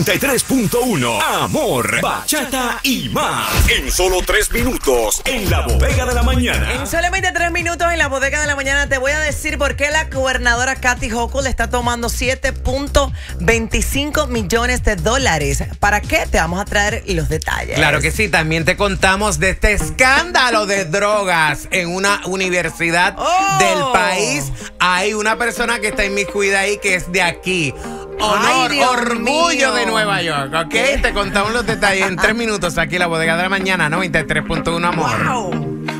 93.1 Amor, bachata y más. En solo 3 minutos, en la bodega de la mañana. En solamente 3 minutos en la bodega de la mañana te voy a decir por qué la gobernadora Kathy Hochul está tomando $7.25 millones. ¿Para qué? Te vamos a traer los detalles. Claro que sí, también te contamos de este escándalo de drogas en una universidad del país. Hay una persona que está inmiscuida ahí que es de aquí. Honor, orgullo de Nueva York, ¿ok? Te contamos los detalles en 3 minutos aquí en la bodega de la mañana, 93.1 Amor. Wow.